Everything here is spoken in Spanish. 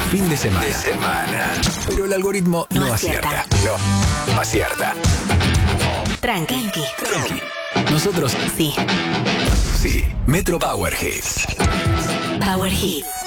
fin de semana. Pero el algoritmo no acierta. No acierta. Tranqui. Nosotros Sí. sí. Metro Power Hits. Power Hits.